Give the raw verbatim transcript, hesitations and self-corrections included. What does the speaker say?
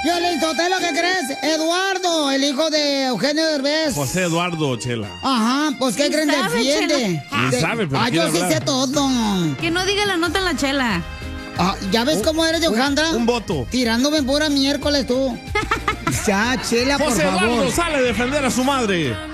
Piolín Sotelo, ¿qué crees? Eduardo, el hijo de Eugenio Derbez. José Eduardo, Chela. Ajá, pues ¿qué creen? sabe, Defiende. Ni De- sabe, pero Ah, yo quiere sí hablar. sé todo. Que no diga la nota en la chela. Ah, ¿ya ves cómo eres de Ojandra? Un voto. Tirándome pura miércoles tú. Ya, Chela, por José favor. Eduardo sale a defender a su madre.